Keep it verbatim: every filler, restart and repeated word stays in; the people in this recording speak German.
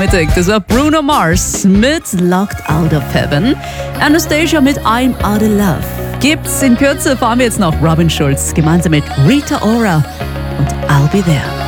Das war Bruno Mars mit Locked Out of Heaven. Anastasia mit I'm Out of Love. Gibt's in Kürze, fahren wir jetzt noch Robin Schulz gemeinsam mit Rita Ora und I'll Be There.